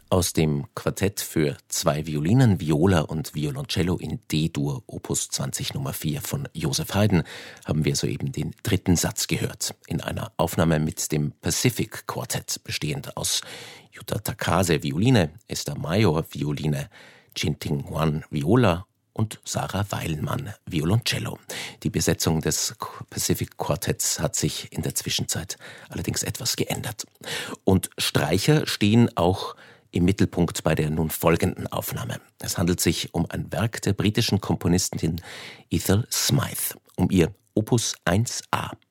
Aus dem Quartett für 2 Violinen, Viola und Violoncello in D-Dur, Opus 20 Nummer 4 von Joseph Haydn, haben wir soeben den 3. Satz gehört, in einer Aufnahme mit dem Pacific Quartett, bestehend aus Yuta Takase Violine, Esther Mayor Violine, Jin-Ting Huan Viola und Sarah Weilmann Violoncello. Die Besetzung des Pacific Quartetts hat sich in der Zwischenzeit allerdings etwas geändert. Und Streicher stehen auch im Mittelpunkt bei der nun folgenden Aufnahme. Es handelt sich um ein Werk der britischen Komponistin Ethel Smyth, um ihr Opus 1a.